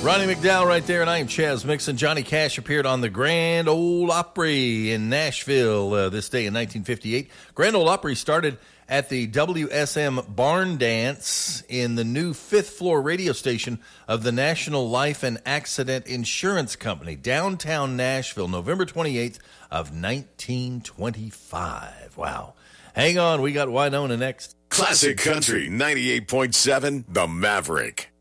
Ronnie McDowell right there, and I am Chaz Mixon. Johnny Cash appeared on the Grand Ole Opry in Nashville this day in 1958. Grand Ole Opry started at the WSM Barn Dance in the new fifth-floor radio station of the National Life and Accident Insurance Company, downtown Nashville, November 28th of 1925. Wow. Hang on, we got Winona next. Classic Country 98.7, The Maverick.